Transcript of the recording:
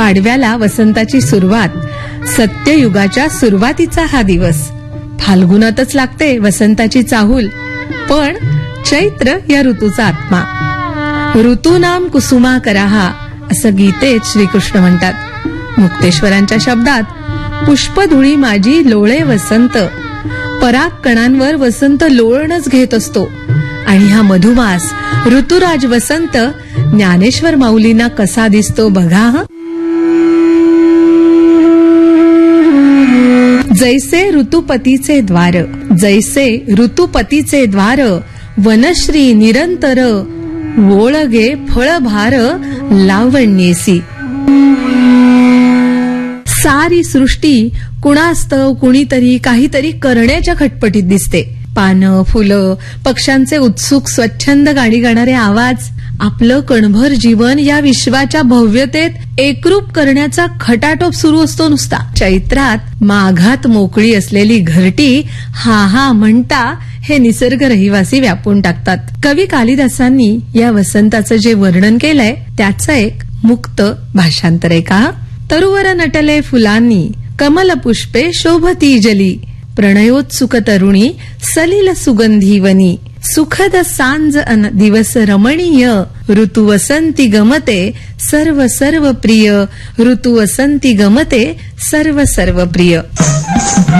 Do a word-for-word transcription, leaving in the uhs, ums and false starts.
पाडव्याला वसंताची सुरुवात, सत्ययुगाच्या सुरुवातीचा हा दिवस. फाल्गुनातच लागते वसंताची चाहूल, पण चैत्र या ऋतूचा आत्मा. ऋतूनाम कुसुमा कराहा असं गीतेत श्रीकृष्ण म्हणतात. मुक्तेश्वरांच्या शब्दात पुष्पधुळी माझी लोळे वसंत, पराग कणांवर वसंत लोळणच घेत असतो. आणि हा मधुमास ऋतुराज वसंत ज्ञानेश्वर माऊलींना कसा दिसतो बघा. हा जैसे ऋतुपतीचे द्वार, जैसे ऋतुपतीचे द्वार, वनश्री निरंतर, वोळगे फळभार लावण्येसी. सारी सृष्टी कुणास्तव कुणीतरी काहीतरी करण्याच्या खटपटीत दिसते. पानं, फुलं, पक्ष्यांचे उत्सुक स्वच्छंद गाणी गाणारे आवाज, आपलं कणभर जीवन या विश्वाच्या भव्यतेत एकरूप करण्याचा खटाटोप सुरू असतो नुसता. चैत्रात माघात मोकळी असलेली घरटी हा हा म्हणता हे निसर्ग रहिवासी व्यापून टाकतात. कवी कालिदासांनी या वसंताचं जे वर्णन केलंय त्याचं एक मुक्त भाषांतर आहे का. तरुवर नटले फुलांनी, कमल पुष्पे शोभती जली, प्रणयोत्सुक तरुणी सलिल सुगंधी वनी, सुखद सांज अन दिवस रमणीय, ऋतु वसंती गमते सर्व सर्व प्रिय, ऋतु वसंती गमते सर्व सर्व प्रिय.